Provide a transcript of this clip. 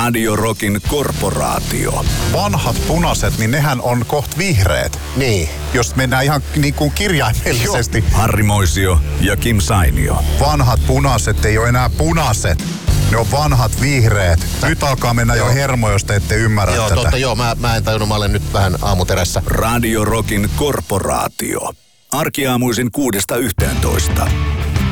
Radio Rockin korporaatio. Vanhat punaiset, niin nehän on koht vihreät. Niin. Jos mennään ihan niin kuin kirjaimellisesti. Harri Moisio ja Kim Sainio. Vanhat punaiset ei ole enää punaiset. Ne on vanhat vihreät. Nyt alkaa mennä jo hermo, jos te ette ymmärrä Joo, tätä. totta, joo. Mä en tajunnut, mä olen nyt vähän aamuterässä. Radio Rockin korporaatio. Arkiaamuisin 6–11.